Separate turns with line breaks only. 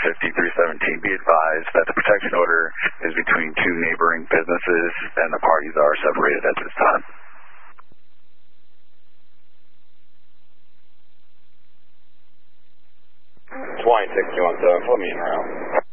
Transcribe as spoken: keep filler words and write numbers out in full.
fifty-three seventeen. Be advised that the protection order is between two neighboring businesses and the parties are separated at this time.
twenty-six two one seven, put me in route.